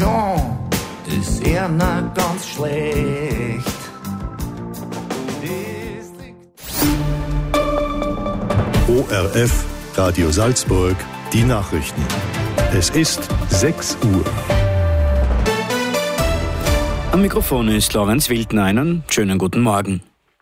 schon, ist eher nicht ganz schlecht. ORF, Radio Salzburg, die Nachrichten. Es ist 6 Uhr. Am Mikrofon ist Lorenz Wildner. Einen schönen guten Morgen.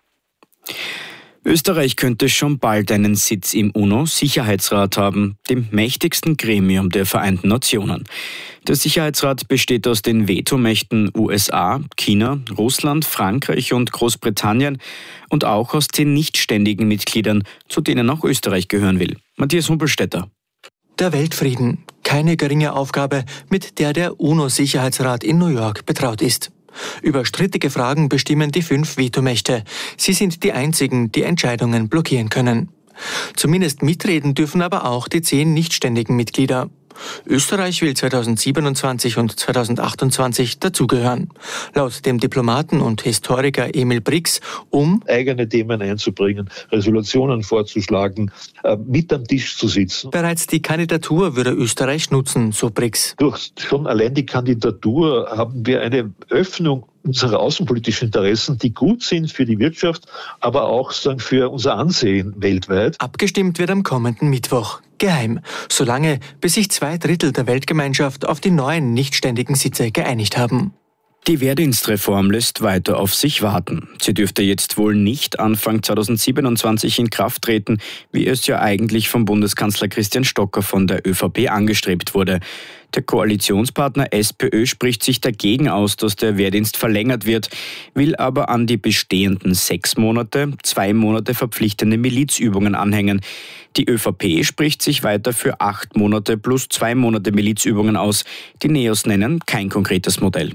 Österreich könnte schon bald einen Sitz im UNO-Sicherheitsrat haben, dem mächtigsten Gremium der Vereinten Nationen. Der Sicherheitsrat besteht aus den Vetomächten USA, China, Russland, Frankreich und Großbritannien und auch aus 10 nichtständigen Mitgliedern, zu denen auch Österreich gehören will. Matthias Humpelstädter. Der Weltfrieden, keine geringe Aufgabe, mit der der UNO-Sicherheitsrat in New York betraut ist. Über strittige Fragen bestimmen die 5 Vetomächte. Sie sind die einzigen, die Entscheidungen blockieren können. Zumindest mitreden dürfen aber auch die 10 nichtständigen Mitglieder. Österreich will 2027 und 2028 dazugehören. Laut dem Diplomaten und Historiker Emil Brix eigene Themen einzubringen, Resolutionen vorzuschlagen, mit am Tisch zu sitzen. Bereits die Kandidatur würde Österreich nutzen, so Brix. Durch schon allein die Kandidatur haben wir eine Öffnung unserer außenpolitischen Interessen, die gut sind für die Wirtschaft, aber auch für unser Ansehen weltweit. Abgestimmt wird am kommenden Mittwoch. Geheim, solange bis sich 2/3 der Weltgemeinschaft auf die neuen nichtständigen Sitze geeinigt haben. Die Wehrdienstreform lässt weiter auf sich warten. Sie dürfte jetzt wohl nicht Anfang 2027 in Kraft treten, wie es ja eigentlich vom Bundeskanzler Christian Stocker von der ÖVP angestrebt wurde. Der Koalitionspartner SPÖ spricht sich dagegen aus, dass der Wehrdienst verlängert wird, will aber an die bestehenden 6 Monate 2 Monate verpflichtende Milizübungen anhängen. Die ÖVP spricht sich weiter für 8 Monate plus 2 Monate Milizübungen aus. Die Neos nennen kein konkretes Modell.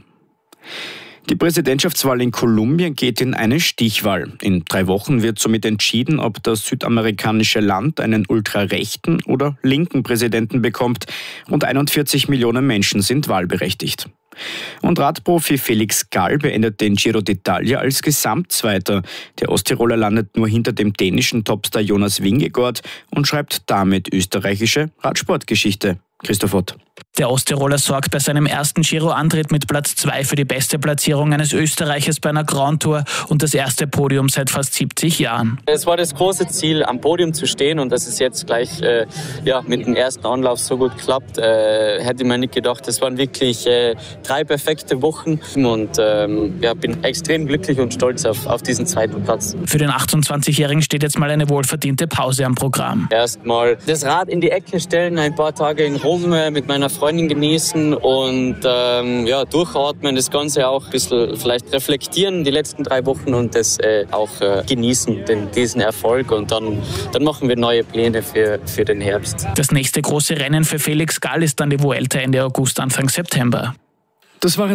Die Präsidentschaftswahl in Kolumbien geht in eine Stichwahl. In 3 Wochen wird somit entschieden, ob das südamerikanische Land einen ultrarechten oder linken Präsidenten bekommt. Rund 41 Millionen Menschen sind wahlberechtigt. Und Radprofi Felix Gall beendet den Giro d'Italia als Gesamtzweiter. Der Osttiroler landet nur hinter dem dänischen Topstar Jonas Vingegaard und schreibt damit österreichische Radsportgeschichte. Christoph Ott. Der Osttiroler sorgt bei seinem ersten Giro-Antritt mit Platz 2 für die beste Platzierung eines Österreichers bei einer Grand Tour und das erste Podium seit fast 70 Jahren. Es war das große Ziel, am Podium zu stehen, und dass es jetzt gleich mit dem ersten Anlauf so gut klappt, hätte man nicht gedacht. Es waren wirklich 3 perfekte Wochen und bin extrem glücklich und stolz auf diesen 2. Platz. Für den 28-Jährigen steht jetzt mal eine wohlverdiente Pause am Programm. Erstmal das Rad in die Ecke stellen, ein paar Tage in Rom mit meiner Freundin genießen und durchatmen, das Ganze auch ein bisschen vielleicht reflektieren, die letzten 3 Wochen, und das auch genießen, diesen Erfolg, und dann machen wir neue Pläne für den Herbst. Das nächste große Rennen für Felix Gall ist dann die Vuelta Ende August, Anfang September. Das waren